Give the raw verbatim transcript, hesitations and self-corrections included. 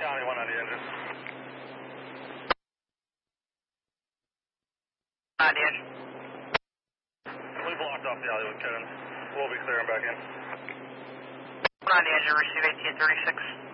County, one on the engine. On the engine. We blocked off the alley with Kevin. We'll be clearing back in. One on the engine, receive eighteen thirty-six.